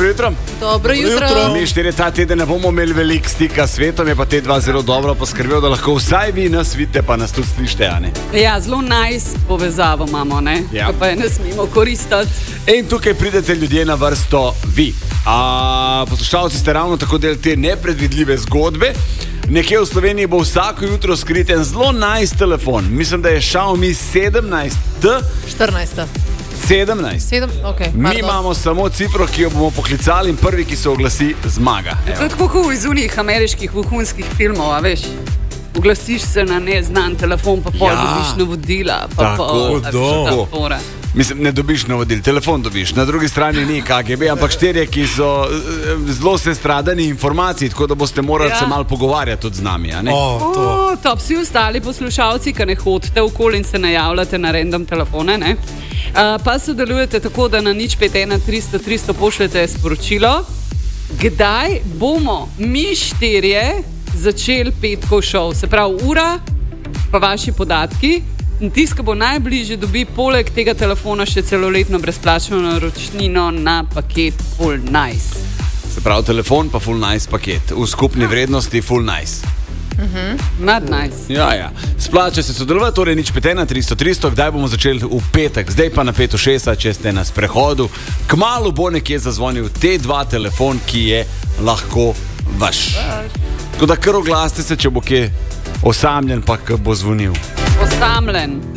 jutro. Dobro jutro. Mi štiri ta teden ne bomo imeli veliko stika s svetom, je pa te dva zelo dobro poskrbel, da lahko vsaj vi nas vidite, pa nas tudi slišite, a ne? Ja, zelo povezavo imamo, ne? Ja. Pa je ne smemo koristiti. In tukaj pridete ljudje na vrsto vi. Poslušalci ste ravno tako del te nepredvidljive zgodbe. Nekje v Sloveniji bo vsako jutro skrit en zelo telefon. Mislim, da je Xiaomi 17T. 14. 17. Okay, mi imamo samo cifro, ki jo bomo poklicali, in prvi, ki se oglasi, zmaga. To je tako kot iz unih ameriških vohunskih filmov, a veš? Oglasiš se na neznan telefon, pa pol dobiš navodila. Tako. Mislim, ne dobiš navodil, telefon dobiš. Na drugi strani ni KGB, ampak štirje, ki so zelo sestradani informacij, tako da boste morali se malo pogovarjati tudi z nami. To vsi ostali poslušalci, ki ne hodite okoli in se ne javljate na random telefone, ne? Pa sodelujete tako, da na 051 300 300 pošljete sporočilo, kdaj bomo mi štirje začeli petkov šov, se pravi ura, pa vaši podatki. In tisti, ki bo najbližje, dobi poleg tega telefona še celoletno brezplačno naročnino na paket Full Nice. Se pravi, telefon pa Full Nice paket. V skupni vrednosti Full Nice. Mad Nice. Ja. Splača se sodelovati, torej 051 300 300. Kdaj bomo začeli? V petek. Zdaj pa na 5:06, če ste na sprehodu. Kmalu bo nekje zazvonil te dva telefon, ki je lahko vaš. Tako da kar oglasite se, če bo kje osamljen, pa bo zvonil. Osamljen.